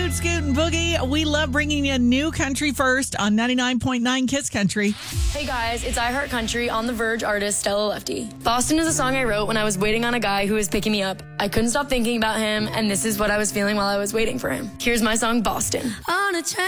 Scoot, Scoot, and Boogie. We love bringing you new country first on 99.9 Kiss Country. Hey guys, it's I Heart Country on The Verge artist Stella Lefty. Boston is a song I wrote when I was waiting on a guy who was picking me up. I couldn't stop thinking about him, and this is what I was feeling while I was waiting for him. Here's my song, Boston. On a train.